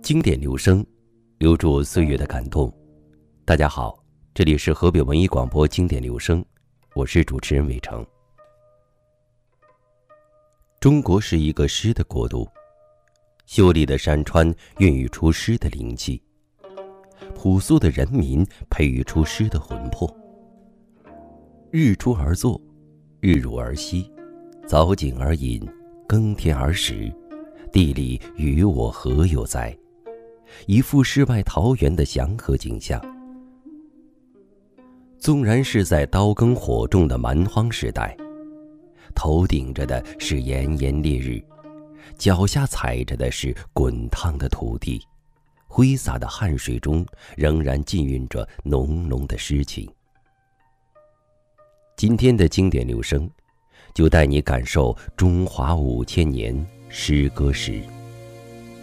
经典留声，留住岁月的感动。大家好，这里是河北文艺广播经典留声，我是主持人伟成。中国是一个诗的国度，秀丽的山川孕育出诗的灵气，朴素的人民培育出诗的魂魄。日出而作，日入而息，早景而饮，耕田而食，地理与我何有哉？一副世外桃源的祥和景象。纵然是在刀耕火种的蛮荒时代，头顶着的是炎炎烈日，脚下踩着的是滚烫的土地，挥洒的汗水中仍然浸蕴着浓浓的诗情。今天的经典留声，就带你感受中华5000年诗歌史。